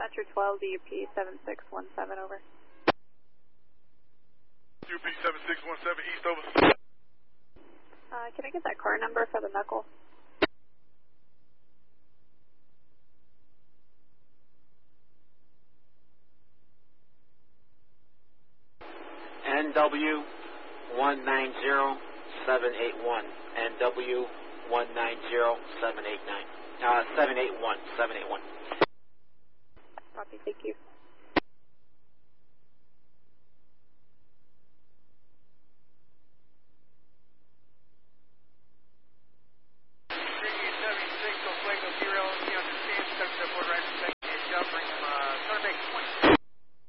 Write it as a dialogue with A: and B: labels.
A: Metro 12, DUP 7617, over.
B: UP 7617 East, over.
A: Can I get that car number for the knuckle?
C: NW190781. NW190789. 781.
A: Copy, thank you.